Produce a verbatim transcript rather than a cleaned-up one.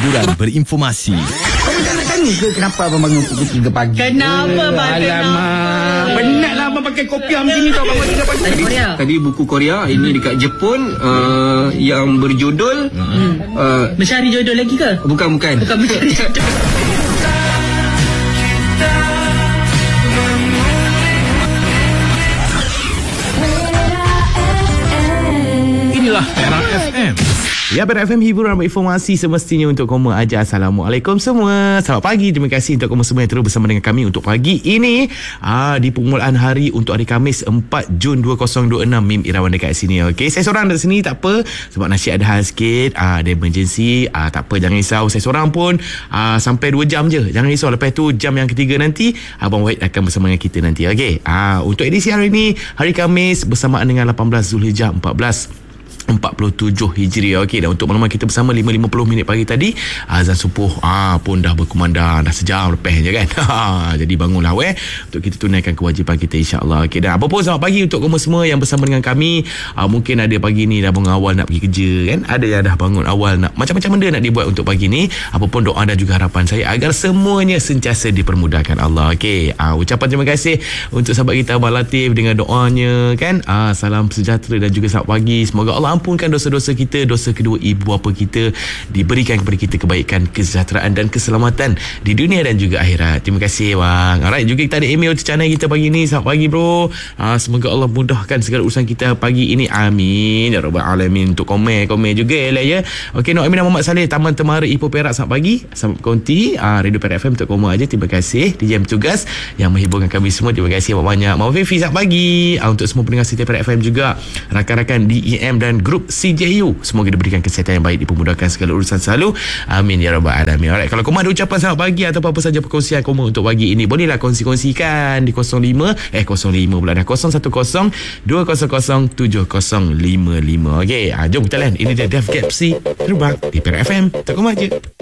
hiburan berinformasi. Kamu tak nak tanya ke kenapa abang bangun pukul tiga pagi? Kenapa bang? Alamak, penatlah abang pakai kopiah macam ni tau bangun tiga pagi. Tadi, tadi buku Korea ini dekat Jepun uh, yang berjudul hmm. uh, Mencari jodoh lagi ke? Bukan bukan. Bukan mencari jodoh. Inilah Era F M. Ya, Era F M, hiburan berinformasi semestinya untuk kamu aja. Assalamualaikum semua. Selamat pagi. Terima kasih untuk kamu semua yang terus bersama dengan kami untuk pagi ini. Ah, di permulaan hari untuk hari Khamis empat Jun dua ribu dua puluh enam. Mim Irawan dekat sini. Okey, saya seorang dari sini, tak apa. Sebab nasyid ada hal sikit, ah, ada emergency. Ah, tak apa, jangan risau. Saya seorang pun ah, sampai dua jam je. Jangan risau. Lepas tu jam yang ketiga nanti Abang Wahid akan bersama dengan kita nanti. Okey. Ah, untuk edisi hari ini, hari Khamis bersamaan dengan lapan belas Zulhijjah empat belas empat puluh tujuh Hijriah. Okey, dan untuk makluman kita bersama lima lima puluh minit pagi tadi azan subuh ah pun dah berkumandang, dah sejam lepas je kan. Jadi bangunlah weh untuk kita tunaikan kewajipan kita, insya-Allah. Okey, dan apa pun selamat pagi untuk kamu semua yang bersama dengan kami. Ah, mungkin ada pagi ni dah bangun awal nak pergi kerja kan, ada yang dah bangun awal nak macam-macam benda nak dibuat untuk pagi ni. Apa pun doa dan juga harapan saya agar semuanya sentiasa dipermudahkan Allah. Okey, ah, ucapan terima kasih untuk sahabat kita Abang Latif dengan doanya kan. Ah, salam sejahtera dan juga selamat pagi. Semoga Allah ampunkan dosa-dosa kita, dosa kedua ibu bapa kita, diberikan kepada kita kebaikan, kesejahteraan dan keselamatan di dunia dan juga akhirat. Terima kasih bang. Alright, juga kita ada email cecanai kita pagi ni. Selamat pagi bro. Ah, semoga Allah mudahkan segala urusan kita pagi ini. Amin ya rabbal alamin. Untuk komen komen juga lah ya. Okey, Nok Aminah Muhammad Saleh, Taman Temara Ipoh Perak. Selamat pagi. Selamat konti ah, Radio Perak F M untuk kamu aja. Terima kasih D J tugas yang menghiburkan kami semua. Terima kasih banyak-banyak. Mau Fifi, selamat pagi. Ah, untuk semua pendengar City Perak F M juga, rakan-rakan D E M dan grup C J U, semoga diberikan kesihatan yang baik, dipermudahkan segala urusan selalu. Amin ya rabbal alamin. Alright, kalau kamu ada ucapan selamat pagi atau apa-apa saja perkongsian kamu untuk pagi ini, bolehlah kongsi-kongsikan di kosong lima eh kosong lima pula dah kosong satu kosong dua kosong kosong tujuh kosong lima lima. Okey, ah, jom kita lain. Ini dia Def Gapsi terbang di Perak F M. Tak koma je.